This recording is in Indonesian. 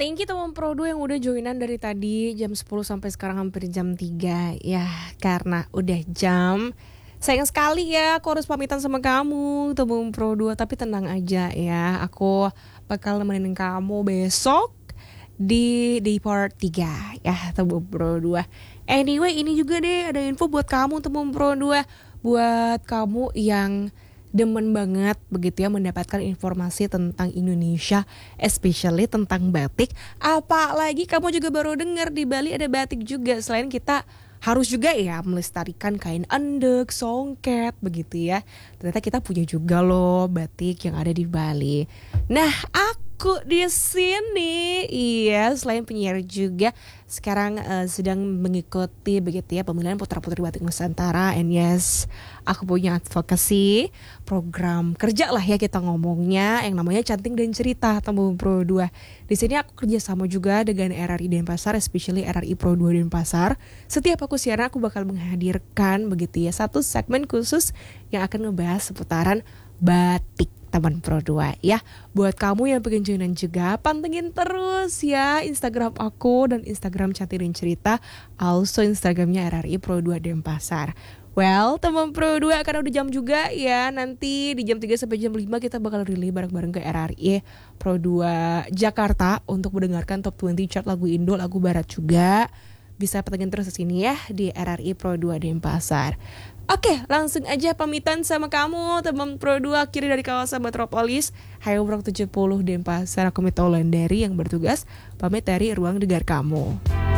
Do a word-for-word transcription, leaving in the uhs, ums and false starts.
Thank you teman Pro dua yang udah joinan dari tadi jam sepuluh sampai sekarang hampir jam tiga. Ya, karena udah jam. Sayang sekali ya aku harus pamitan sama kamu teman Pro dua. Tapi tenang aja ya, aku bakal nemenin kamu besok di di part tiga ya teman Pro dua. Anyway, ini juga deh ada info buat kamu teman Pro dua. Buat kamu yang demen banget begitu ya mendapatkan informasi tentang Indonesia, especially tentang batik. Apalagi kamu juga baru dengar di Bali ada batik juga. Selain kita harus juga ya melestarikan kain endek, songket begitu ya. Ternyata kita punya juga loh batik yang ada di Bali. Nah, aku di sini iya selain penyiar juga sekarang uh, sedang mengikuti begitu ya pemilihan putra-putri batik Nusantara. And yes, aku punya advokasi program kerja lah ya kita ngomongnya yang namanya Cantik dan Cerita Tembung Pro dua. Di sini aku kerja sama juga dengan R R I Denpasar, especially R R I Pro dua Denpasar. Setiap aku siaran aku bakal menghadirkan begitu ya satu segmen khusus yang akan ngebahas seputaran batik teman Pro dua ya. Buat kamu yang pengen joinan juga, pantengin terus ya Instagram aku dan Instagram Cantik dan Cerita, also Instagramnya R R I Pro dua Denpasar. Well, teman Pro dua karena udah jam juga ya. Nanti di jam tiga sampai jam lima kita bakal rilis bareng-bareng ke R R I Pro dua Jakarta untuk mendengarkan top dua puluh chart lagu Indo, lagu barat juga. Bisa pantengin terus di sini ya di R R I Pro dua Denpasar. Oke, langsung aja pamitan sama kamu teman Pro dua kiri dari kawasan Metropolis Hayo tujuh puluh Denpasar. Aku Mita Wulandari yang bertugas pamit dari ruang dengar kamu.